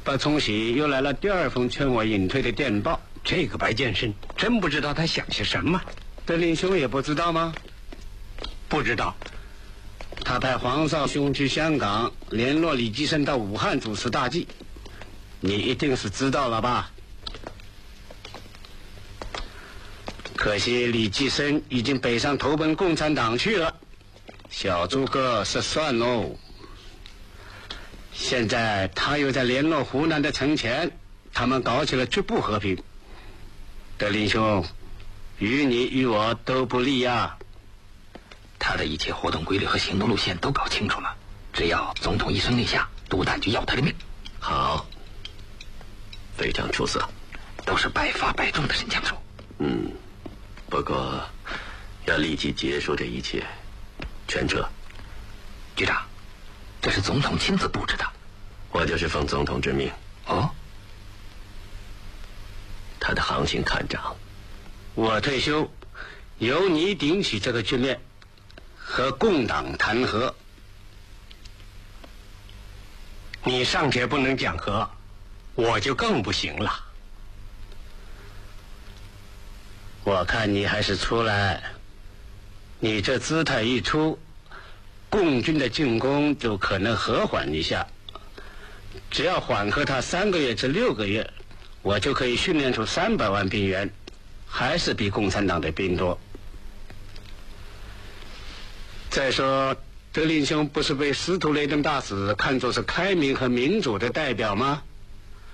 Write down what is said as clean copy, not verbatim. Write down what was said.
白崇禧又来了第二封劝我隐退的电报。 这个白剑生真不知道他想些什么。 德林兄也不知道吗？ 不知道。 他派黄少兄去香港联络李济深到武汉主持大计，你一定是知道了吧？可惜李济深已经北上投奔共产党去了，小诸葛失算喽。现在他又在联络湖南的陈乾，他们搞起了局部和平。德林兄，于你于我都不利呀。 他的一切活动规律和行动路线都搞清楚了，只要总统一声令下，毒弹就要他的命。 好，非常出色， 都是百发百中的神枪手。 不过要立即结束这一切，全撤。 局长，这是总统亲自布置的。 我就是奉总统之命。 哦， 他的航行看涨。 我退休，由你顶起这个局面，和共党谈和。 你尚且不能讲和，我就更不行了。 我看你还是出来，你这姿态一出，共军的进攻就可能和缓一下。只要缓和他3个月至6个月，我就可以训练出300万兵员，还是比共产党的兵多。再说，德林兄不是被司徒雷登大使看作是开明和民主的代表吗？